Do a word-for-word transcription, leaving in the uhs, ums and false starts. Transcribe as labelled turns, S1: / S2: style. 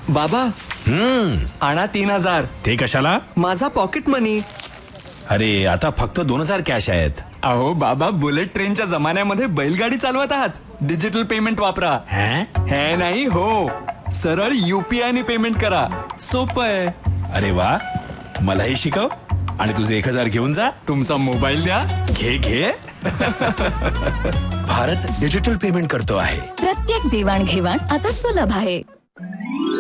S1: बाबा,
S2: हम्म
S1: आणा तीन हजार.
S2: ते कशाला?
S1: माझा पॉकेट मनी.
S2: अरे आता फक्त दोन हजार कॅश आहेत.
S1: अहो बाबा, बुलेट ट्रेनच्या जमान्यामध्ये बैलगाडी चालवत आहात. डिजिटल पेमेंट वापरा.
S2: हैं?
S1: हे नाही हो, सरळ युपीआय ने पेमेंट करा. सोपं आहे.
S2: अरे वा, मलाही शिकव. आणि तुझे एक हजार घेऊन जा.
S1: तुमचा मोबाईल द्या.
S2: घे घे. भारत डिजिटल पेमेंट करतो आहे.
S3: प्रत्येक देवाणघेवाण आता सुलभ आहे.